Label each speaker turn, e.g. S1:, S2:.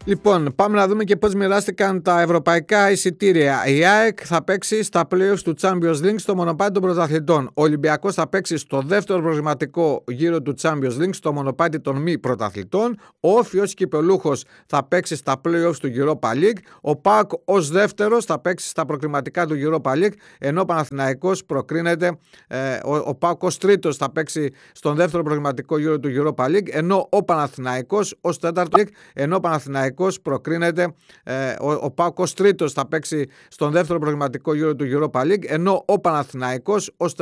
S1: Λοιπόν, πάμε να δούμε και πώς μοιράστηκαν τα ευρωπαϊκά εισιτήρια. Η ΑΕΚ θα παίξει στα playoffs του Champions League στο μονοπάτι των πρωταθλητών. Ο Ολυμπιακός θα παίξει στο δεύτερο προγραμματικό γύρο του Champions League στο μονοπάτι των μη πρωταθλητών. Ο Όφιος κυπελούχος θα παίξει στα playoffs του Europa League. Ο ΠΑΟΚ ως δεύτερος θα παίξει στα προκριματικά του Europa League, ενώ ο Παναθηναϊκός προκρίνεται. Ο ΠΑΟΚ ως τρίτος θα παίξει στον δεύτερο προγραμματικό γύρο του Europa League, ενώ ο Παναθηναϊκός ως τέταρτο League, ενώ ο Παναθηναϊκός προκρίνεται. Ο ΠΑΟΚ ως τρίτος θα παίξει στον δεύτερο προγραμματικό γύρο του Europa League, ενώ ο Παναθηναϊκός ως